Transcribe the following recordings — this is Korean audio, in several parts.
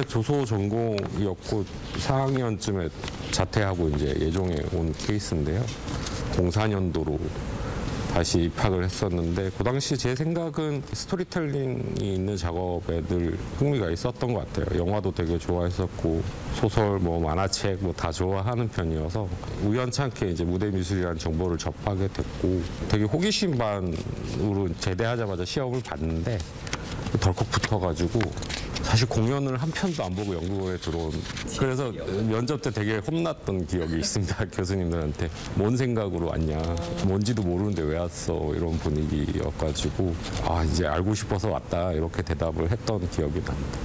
조소 전공이었고 4학년쯤에 자퇴하고 이제 예종에 온 케이스인데요. 04년도로 다시 입학을 했었는데 그 당시 제 생각은 스토리텔링이 있는 작업에 늘 흥미가 있었던 것 같아요. 영화도 되게 좋아했었고 소설, 뭐 만화책 뭐 다 좋아하는 편이어서 우연찮게 이제 무대 미술이라는 정보를 접하게 됐고 되게 호기심 반으로 제대하자마자 시험을 봤는데 덜컥 붙어가지고 사실 공연을 한 편도 안 보고 연구원에 들어온 그래서 면접 때 되게 혼났던 기억이 있습니다. 교수님들한테 뭔 생각으로 왔냐 뭔지도 모르는데 왜 왔어 이런 분위기여가지고 아 이제 알고 싶어서 왔다 이렇게 대답을 했던 기억이 납니다.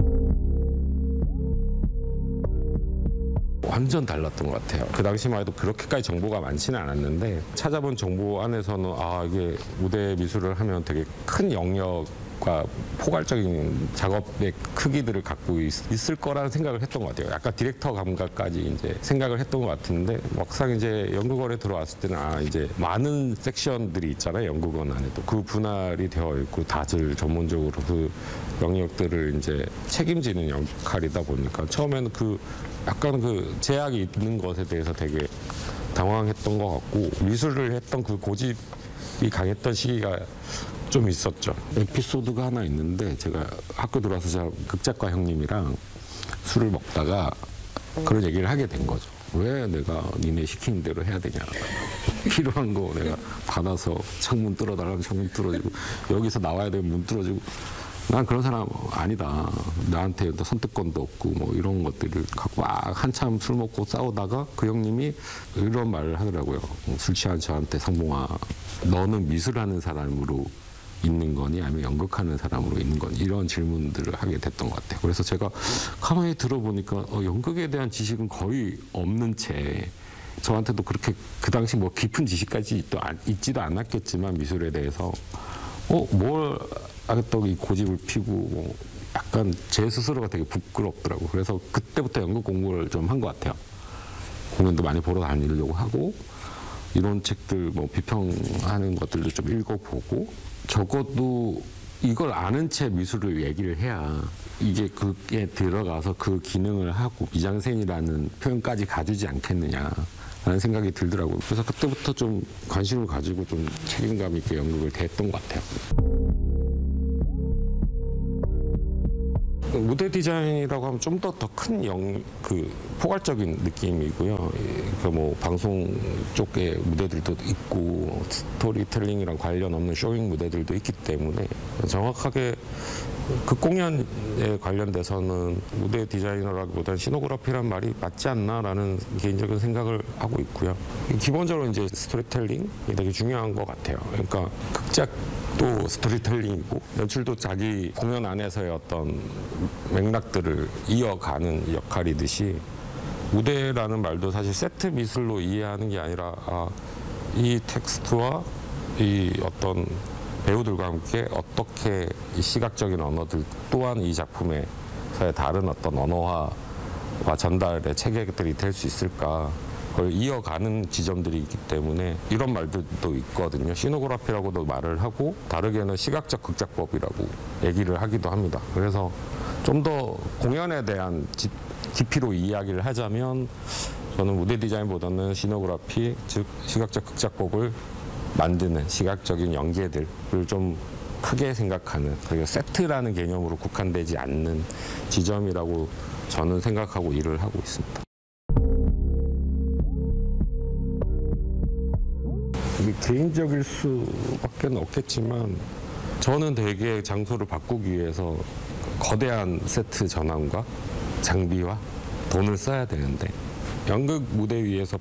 완전 달랐던 것 같아요. 그 당시만 해도 그렇게까지 정보가 많지는 않았는데 찾아본 정보 안에서는 아 이게 무대 미술을 하면 되게 큰 영역과 포괄적인 작업의 크기들을 갖고 있을 거라는 생각을 했던 것 같아요. 약간 디렉터 감각까지 이제 생각을 했던 것 같은데 막상 이제 연극원에 들어왔을 때는 아 이제 많은 섹션들이 있잖아요. 연극원 안에도 그 분할이 되어 있고 다들 전문적으로 그 영역들을 이제 책임지는 역할이다 보니까 처음에는 그 약간 그 제약이 있는 것에 대해서 되게 당황했던 것 같고 미술을 했던 그 고집이 강했던 시기가 좀 있었죠. 에피소드가 하나 있는데 제가 학교 들어와서 제가 극작가 형님이랑 술을 먹다가 그런 얘기를 하게 된 거죠. 왜 내가 니네 시키는 대로 해야 되냐. 필요한 거 내가 받아서 창문 뚫어달라면 창문 뚫어주고 여기서 나와야 되면 문 뚫어주고 난 그런 사람 아니다. 나한테 선택권도 없고 뭐 이런 것들을 갖고 막 한참 술 먹고 싸우다가 그 형님이 이런 말을 하더라고요. 술 취한 저한테 상봉아 너는 미술하는 사람으로 있는 거니 아니면 연극하는 사람으로 있는 거니 이런 질문들을 하게 됐던 것 같아요. 그래서 제가 가만히 들어보니까 연극에 대한 지식은 거의 없는 채 저한테도 그렇게 그 당시 뭐 깊은 지식까지 또 있지도 않았겠지만 미술에 대해서 뭘 하겠다고 이 고집을 피고 뭐 약간 제 스스로가 되게 부끄럽더라고. 그래서 그때부터 연극 공부를 좀 한 것 같아요. 공연도 많이 보러 다니려고 하고 이런 책들 뭐 비평하는 것들도 좀 읽어보고 적어도 이걸 아는 채 미술을 얘기를 해야 이게 그게 들어가서 그 기능을 하고 미장센이라는 표현까지 가지지 않겠느냐라는 생각이 들더라고요. 그래서 그때부터 좀 관심을 가지고 좀 책임감 있게 연극을 대했던 것 같아요. 무대 디자인이라고 하면 좀 더 큰 포괄적인 느낌이고요. 그 뭐 방송 쪽의 무대들도 있고 스토리텔링이랑 관련 없는 쇼잉 무대들도 있기 때문에 정확하게 그 공연에 관련돼서는 무대 디자이너라기보다는 시노그래피란 말이 맞지 않나라는 개인적인 생각을 하고 있고요. 기본적으로 이제 스토리텔링이 되게 중요한 것 같아요. 그러니까 극작도 스토리텔링이고 연출도 자기 공연 안에서의 어떤 맥락들을 이어가는 역할이듯이 무대라는 말도 사실 세트 미술로 이해하는 게 아니라 이 텍스트와 이 어떤 배우들과 함께 어떻게 이 시각적인 언어들 또한 이 작품에서의 다른 어떤 언어화와 전달의 체계들이 될 수 있을까 그걸 이어가는 지점들이 있기 때문에 이런 말들도 있거든요. 시노그래피라고도 말을 하고 다르게는 시각적 극작법이라고 얘기를 하기도 합니다. 그래서 좀 더 공연에 대한 깊이로 이야기를 하자면 저는 무대 디자인보다는 시노그래피 즉 시각적 극작법을 만드는 시각적인 연계들을 좀 크게 생각하는 그리고 세트라는 개념으로 국한되지 않는 지점이라고 저는 생각하고 일을 하고 있습니다. 이게 개인적일 수밖에 없겠지만 저는 되게 장소를 바꾸기 위해서 거대한 세트 전환과 장비와 돈을 써야 되는데 연극 무대 위에서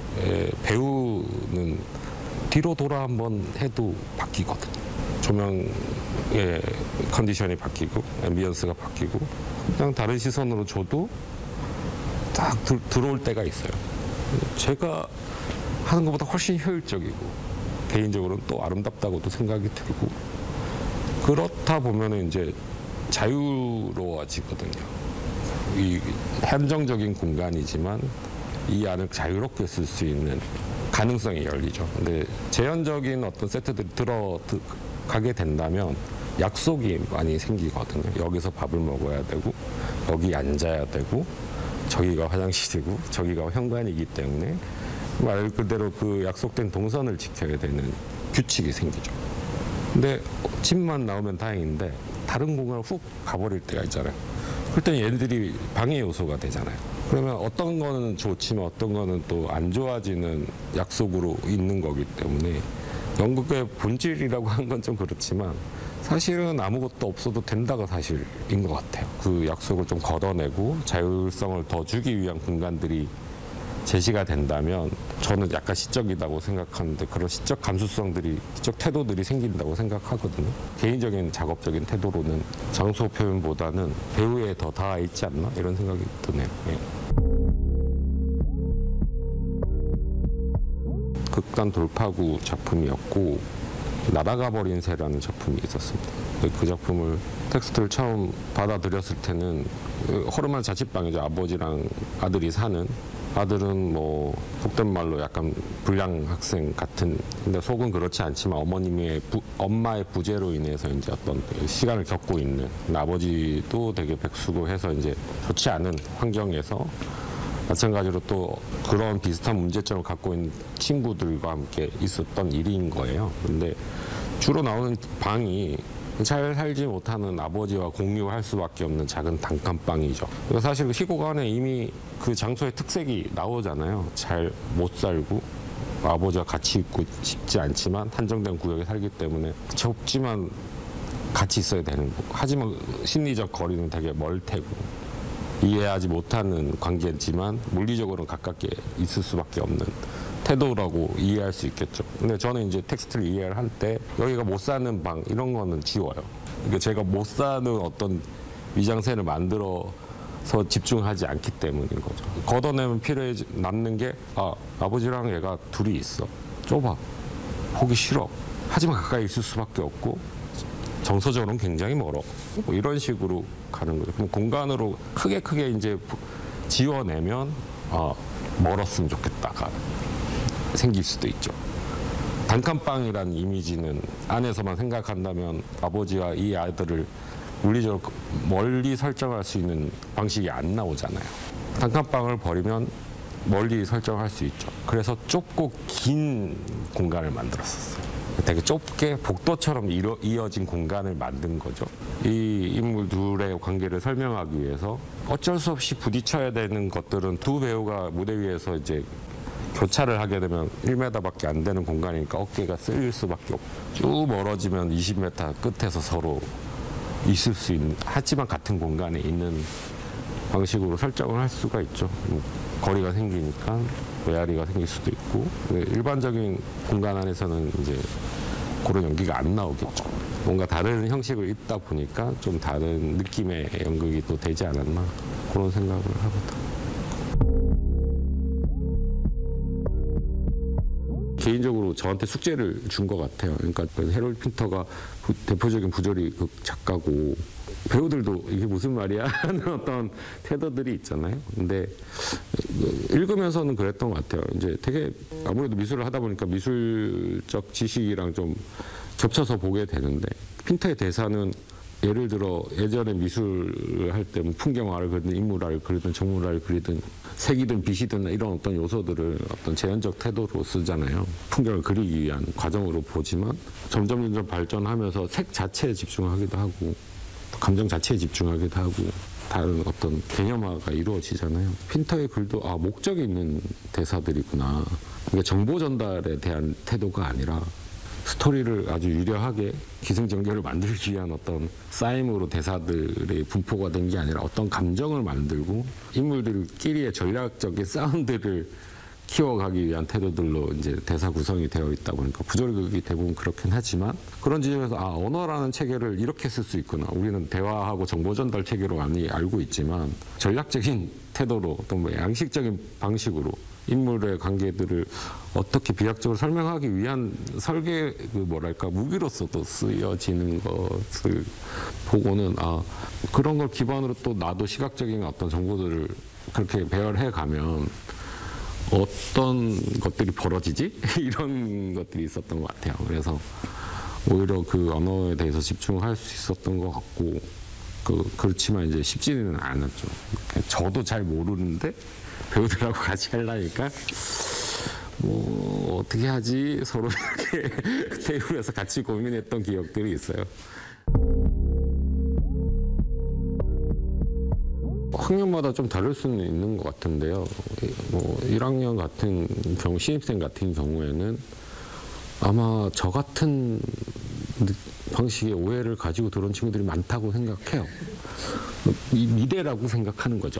배우는 뒤로 돌아 한번 해도 바뀌거든요. 조명의 컨디션이 바뀌고 앰비언스가 바뀌고 그냥 다른 시선으로 줘도 딱 들어올 때가 있어요. 제가 하는 것보다 훨씬 효율적이고 개인적으로는 또 아름답다고도 생각이 들고 그렇다 보면은 이제 자유로워지거든요. 이 한정적인 공간이지만 이 안을 자유롭게 쓸 수 있는 가능성이 열리죠. 근데 제한적인 어떤 세트들이 들어가게 된다면 약속이 많이 생기거든요. 여기서 밥을 먹어야 되고 여기 앉아야 되고 저기가 화장실이고 저기가 현관이기 때문에 말 그대로 그 약속된 동선을 지켜야 되는 규칙이 생기죠. 근데 집만 나오면 다행인데 다른 공간을 훅 가버릴 때가 있잖아요. 그럴 때는 얘네들이 방해 요소가 되잖아요. 그러면 어떤 거는 좋지만 어떤 거는 또 안 좋아지는 약속으로 있는 거기 때문에 연극의 본질이라고 하는 건 좀 그렇지만 사실은 아무것도 없어도 된다가 사실인 것 같아요. 그 약속을 좀 걷어내고 자율성을 더 주기 위한 공간들이 제시가 된다면 저는 약간 시적이라고 생각하는데 그런 시적 감수성들이, 시적 태도들이 생긴다고 생각하거든요. 개인적인 작업적인 태도로는 장소 표현보다는 배우에 더 닿아 있지 않나 이런 생각이 드네요. 예. 극단 돌파구 작품이었고 날아가 버린 새라는 작품이 있었습니다. 그 작품을 텍스트를 처음 받아들였을 때는 허름한 자취방이죠. 아버지랑 아들이 사는. 아들은 뭐 속된 말로 약간 불량 학생 같은, 근데 속은 그렇지 않지만 엄마의 부재로 인해서 이제 어떤 시간을 겪고 있는, 아버지도 되게 백수고해서 이제 좋지 않은 환경에서 마찬가지로 또 그런 비슷한 문제점을 갖고 있는 친구들과 함께 있었던 일인 거예요. 근데 주로 나오는 방이 잘 살지 못하는 아버지와 공유할 수밖에 없는 작은 단칸방이죠. 사실 그 희곡 안에 이미 그 장소의 특색이 나오잖아요. 잘 못 살고 아버지와 같이 있고 싶지 않지만 한정된 구역에 살기 때문에 좁지만 같이 있어야 되는 거. 하지만 심리적 거리는 되게 멀 테고 이해하지 못하는 관계지만 물리적으로는 가깝게 있을 수밖에 없는 태도라고 이해할 수 있겠죠. 근데 저는 이제 텍스트를 이해를 할 때 여기가 못 사는 방 이런 거는 지워요. 그러니까 제가 못 사는 어떤 미장센을 만들어서 집중하지 않기 때문인 거죠. 걷어내면 필요해 남는 게 아버지랑 얘가 둘이 있어. 좁아. 보기 싫어. 하지만 가까이 있을 수밖에 없고 정서적으로는 굉장히 멀어. 뭐 이런 식으로 가는 거죠. 그럼 공간으로 크게 이제 지워내면 멀었으면 좋겠다가 생길 수도 있죠. 단칸방이라는 이미지는 안에서만 생각한다면 아버지와 이 아들을 물리적으로 멀리 설정할 수 있는 방식이 안 나오잖아요. 단칸방을 버리면 멀리 설정할 수 있죠. 그래서 좁고 긴 공간을 만들었었어요. 되게 좁게 복도처럼 이어진 공간을 만든 거죠. 이 인물 둘의 관계를 설명하기 위해서 어쩔 수 없이 부딪혀야 되는 것들은 두 배우가 무대 위에서 이제 교차를 하게 되면 1m밖에 안 되는 공간이니까 어깨가 쓸릴 수밖에 없고 쭉 멀어지면 20m 끝에서 서로 있을 수 있는, 하지만 같은 공간에 있는 방식으로 설정을 할 수가 있죠. 거리가 생기니까 메아리가 생길 수도 있고 일반적인 공간 안에서는 이제 그런 연기가 안 나오겠죠. 뭔가 다른 형식을 입다 보니까 좀 다른 느낌의 연극이 또 되지 않았나 그런 생각을 하거든요. 개인적으로 저한테 숙제를 준 것 같아요. 그러니까 해롤드 핀터가 대표적인 부조리 작가고 배우들도 이게 무슨 말이야 하는 어떤 태도들이 있잖아요. 근데 읽으면서는 그랬던 것 같아요. 이제 되게 아무래도 미술을 하다 보니까 미술적 지식이랑 좀 겹쳐서 보게 되는데 핀터의 대사는 예를 들어 예전에 미술을 할 때 풍경화를 그리든 인물화를 그리든 정물화를 그리든 색이든 빛이든 이런 어떤 요소들을 어떤 제한적 태도로 쓰잖아요. 풍경을 그리기 위한 과정으로 보지만 점점 발전하면서 색 자체에 집중하기도 하고 감정 자체에 집중하기도 하고 다른 어떤 개념화가 이루어지잖아요. 핀터의 글도 목적이 있는 대사들이구나. 그러니까 정보 전달에 대한 태도가 아니라 스토리를 아주 유려하게 기승전결을 만들기 위한 어떤 싸임으로 대사들의 분포가 된 게 아니라 어떤 감정을 만들고 인물들끼리의 전략적인 사운드를 키워가기 위한 태도들로 이제 대사 구성이 되어 있다 보니까 부조리극이 대부분 그렇긴 하지만 그런 지점에서 언어라는 체계를 이렇게 쓸 수 있구나. 우리는 대화하고 정보 전달 체계로 많이 알고 있지만 전략적인 태도로 또는 뭐 양식적인 방식으로 인물의 관계들을 어떻게 비약적으로 설명하기 위한 설계 무기로서도 쓰여지는 것을 보고는 그런 걸 기반으로 또 나도 시각적인 어떤 정보들을 그렇게 배열해 가면 어떤 것들이 벌어지지? 이런 것들이 있었던 것 같아요. 그래서 오히려 그 언어에 대해서 집중할 수 있었던 것 같고 그렇지만 이제 쉽지는 않았죠. 저도 잘 모르는데 배우들하고 같이 하려니까 뭐 어떻게 하지 서로 이렇게 테이블에서 같이 고민했던 기억들이 있어요. 학년마다 좀 다를 수는 있는 것 같은데요. 뭐 1학년 같은 경우 신입생 같은 경우에는 아마 저 같은 방식의 오해를 가지고 들어온 친구들이 많다고 생각해요. 미대라고 생각하는 거죠.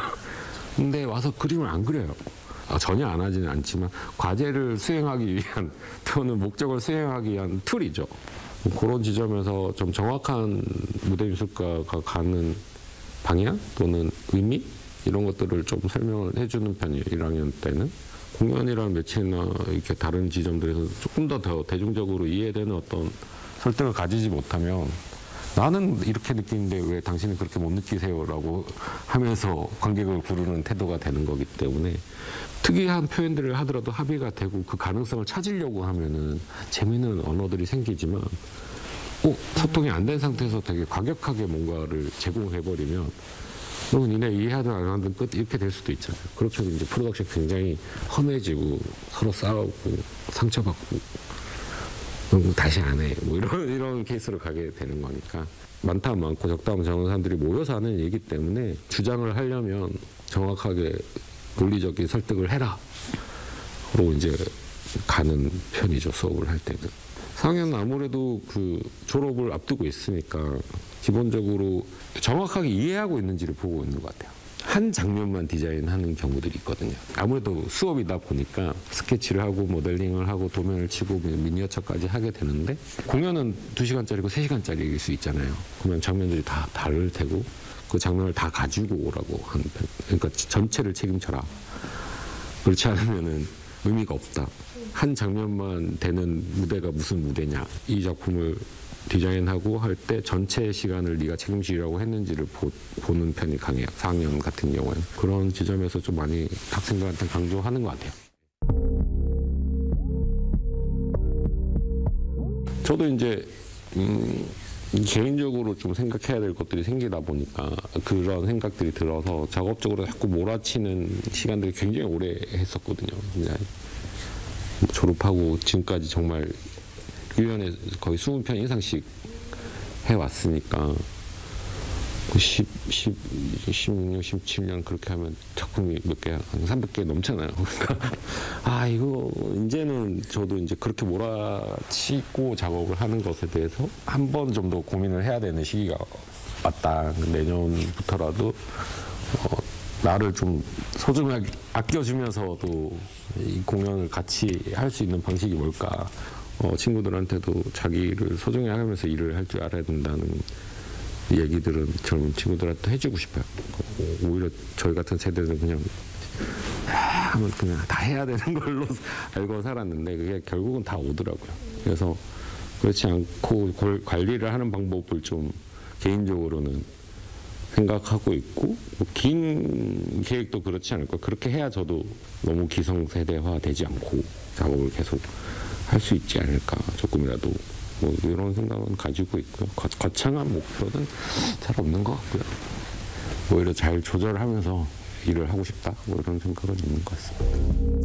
근데 와서 그림을 안 그려요. 전혀 안 하지는 않지만 과제를 수행하기 위한 또는 목적을 수행하기 위한 툴이죠. 그런 지점에서 좀 정확한 무대미술가가 가는 방향 또는 의미 이런 것들을 좀 설명을 해주는 편이에요. 1학년 때는 공연이라는 매체나 이렇게 다른 지점들에서 조금 더 대중적으로 이해되는 어떤 설득을 가지지 못하면 나는 이렇게 느끼는데 왜 당신은 그렇게 못 느끼세요라고 하면서 관객을 부르는 태도가 되는 거기 때문에 특이한 표현들을 하더라도 합의가 되고 그 가능성을 찾으려고 하면은 재미있는 언어들이 생기지만 소통이 안 된 상태에서 되게 과격하게 뭔가를 제공해버리면 그러면 니네 이해하든 안 하든 끝 이렇게 될 수도 있잖아요. 그렇게 이제 프로덕션 굉장히 험해지고 서로 싸우고 상처받고 다시 안 해. 뭐 이런 케이스로 가게 되는 거니까 많다 많고 적다 적은 사람들이 모여서 하는 얘기 때문에 주장을 하려면 정확하게 논리적인 설득을 해라. 그러고 이제 가는 편이죠. 수업을 할 때는. 4학년은 아무래도 그 졸업을 앞두고 있으니까 기본적으로 정확하게 이해하고 있는지를 보고 있는 것 같아요. 한 장면만 디자인하는 경우들이 있거든요. 아무래도 수업이다 보니까 스케치를 하고 모델링을 하고 도면을 치고 미니어처까지 하게 되는데 공연은 2시간짜리고 3시간짜리일 수 있잖아요. 그러면 장면들이 다 다를 테고 그 장면을 다 가지고 오라고 하는 편. 그러니까 전체를 책임져라. 그렇지 않으면은 의미가 없다. 한 장면만 되는 무대가 무슨 무대냐. 이 작품을 디자인하고 할 때 전체 시간을 네가 책임지라고 했는지를 보는 편이 강해요. 4학년 같은 경우에는. 그런 지점에서 좀 많이 학생들한테 강조하는 것 같아요. 저도 이제 개인적으로 좀 생각해야 될 것들이 생기다 보니까 그런 생각들이 들어서 작업적으로 자꾸 몰아치는 시간들이 굉장히 오래 했었거든요. 그냥 졸업하고 지금까지 정말 1년에 거의 20편 이상씩 해왔으니까 16년, 17년 그렇게 하면 작품이 몇 개, 한 300개 넘잖아요. 그러니까 이거 이제는 저도 이제 그렇게 몰아치고 작업을 하는 것에 대해서 한 번 좀 더 고민을 해야 되는 시기가 왔다. 내년부터라도 나를 좀 소중하게 아껴주면서도 이 공연을 같이 할 수 있는 방식이 뭘까? 친구들한테도 자기를 소중히 하면서 일을 할 줄 알아야 된다는 얘기들은 젊은 친구들한테 해주고 싶어요. 오히려 저희 같은 세대는 그냥 하면 그냥 다 해야 되는 걸로 알고 살았는데 그게 결국은 다 오더라고요. 그래서 그렇지 않고 관리를 하는 방법을 좀 개인적으로는 생각하고 있고 긴 계획도 그렇지 않을까. 그렇게 해야 저도 너무 기성세대화 되지 않고 작업을 계속 할 수 있지 않을까. 조금이라도 뭐 이런 생각은 가지고 있고요. 거창한 목표는 잘 없는 것 같고요. 오히려 잘 조절하면서 일을 하고 싶다. 뭐 이런 생각은 있는 것 같습니다.